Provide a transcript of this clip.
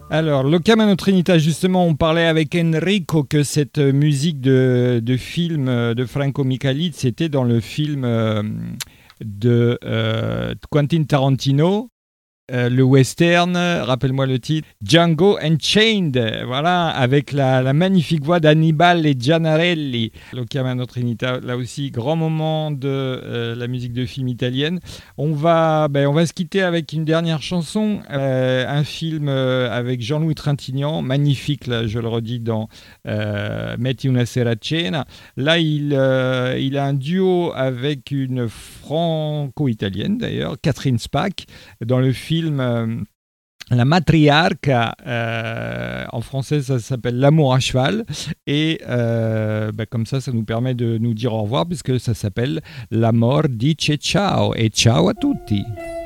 Alors, Loca Mano Trinita, justement, on parlait avec Enrico que cette musique de film de Franco Micheli, c'était dans le film de Quentin Tarantino, le western, rappelle-moi le titre, Django Unchained, voilà, avec la magnifique voix d'Annibale et Gianarelli. Loca Mano Trinita, là aussi, grand moment de la musique de film italienne. On va se quitter avec une dernière chanson, un film avec Jean-Louis Trintignant, magnifique, là, je le redis, dans Metti una sera a cena. Là, il a un duo avec une franco-italienne, d'ailleurs, Catherine Spack, dans le film La Matriarca, en français ça s'appelle L'amour à cheval, et comme ça nous permet de nous dire au revoir puisque ça s'appelle L'amor dice ciao, et ciao a tutti.